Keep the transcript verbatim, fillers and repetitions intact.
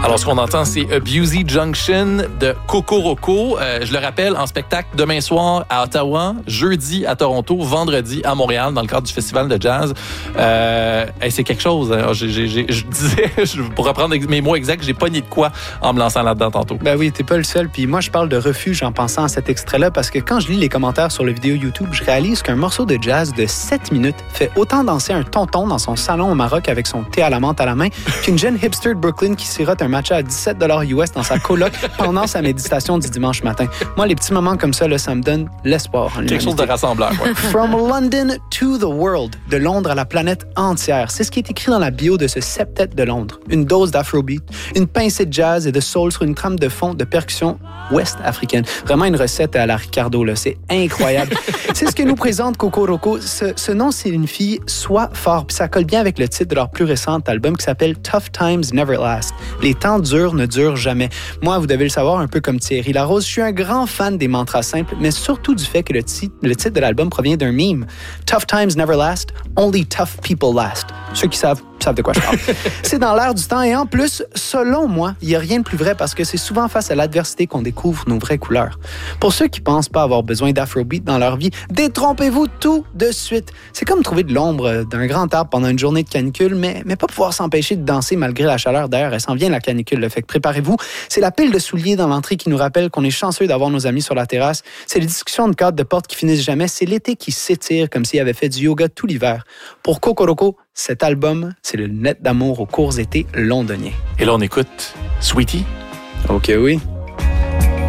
Alors, ce qu'on entend, c'est Abusey Junction de Kokoroko. Euh, je le rappelle, en spectacle demain soir à Ottawa, jeudi à Toronto, vendredi à Montréal, dans le cadre du Festival de jazz. Euh, hey, c'est quelque chose. Hein. J'ai, j'ai, j'ai, je disais, pour reprendre mes mots exacts, j'ai pogné de quoi en me lançant là-dedans tantôt. Ben oui, t'es pas le seul. Puis moi, je parle de refuge en pensant à cet extrait-là parce que quand je lis les commentaires sur la vidéo YouTube, je réalise qu'un morceau de jazz de sept minutes fait autant danser un tonton dans son salon au Maroc avec son thé à la menthe à la main qu'une jeune hipster de Brooklyn qui sirote un matcha à dix-sept dollars U S dans sa coloc pendant sa méditation du dimanche matin. Moi, les petits moments comme ça, là, ça me donne l'espoir. Quelque chose de rassembleur. Ouais. From London to the world, de Londres à la planète entière. C'est ce qui est écrit dans la bio de ce septet de Londres. Une dose d'afrobeat, une pincée de jazz et de soul sur une trame de fond de percussion ouest-africaine. Vraiment une recette à la Ricardo, là. C'est incroyable. C'est ce que nous présente Kokoroko. Ce, ce nom signifie « Sois fort », puis ça colle bien avec le titre de leur plus récent album qui s'appelle « Tough Times Never Last ». Les temps durs ne durent jamais. Moi, vous devez le savoir, un peu comme Thierry Larose, je suis un grand fan des mantras simples, mais surtout du fait que le, tit- le titre de l'album provient d'un meme. « Tough times never last, only tough people last ». Ceux qui savent, savent de quoi je parle. C'est dans l'air du temps et en plus, selon moi, il n'y a rien de plus vrai parce que c'est souvent face à l'adversité qu'on découvre nos vraies couleurs. Pour ceux qui pensent pas avoir besoin d'afrobeat dans leur vie, détrompez-vous tout de suite. C'est comme trouver de l'ombre d'un grand arbre pendant une journée de canicule, mais, mais pas pouvoir s'empêcher de danser malgré la chaleur d'air. Elle s'en vient la canicule, le fait que préparez-vous. C'est la pile de souliers dans l'entrée qui nous rappelle qu'on est chanceux d'avoir nos amis sur la terrasse. C'est les discussions de cadre de porte qui finissent jamais. C'est l'été qui s'étire comme s'il avait fait du yoga tout l'hiver. Pour Kokoroko, cet album, c'est le net d'amour aux courts étés londoniens. Et là, on écoute Sweetie. Ok, oui.